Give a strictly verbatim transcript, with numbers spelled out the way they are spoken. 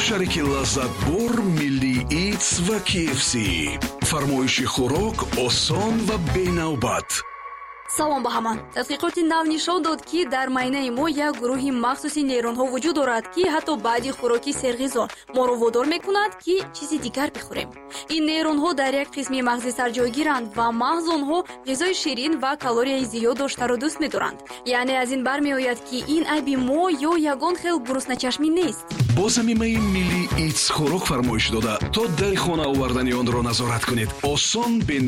شریک لذت بر ملی ایتس و کی اف سی. فرمایش خوراک آسان و بینوبت. салом ба ҳамон. тадқиқоти нав нишон дод ки дар майнаи мо як гурӯҳи махсуси нейронҳо вуҷуд дорад ки ҳатто баъди хӯроки серғизо моро водор мекунад ки чизи дигар бихӯрем. ин нейронҳо дар як қисми мағзи сар ҷойгиранд ва маҳз онҳо ғизои ширин ва калорияи зиёд доштаро дӯст медоранд. яъне аз ин бармеояд ки ин айби мо ё ягон хел гурусначашмӣ нест. бо замимаи милли Eats хӯрок фармоиш дода то дари хона овардани онро назорат кунед. осон, бе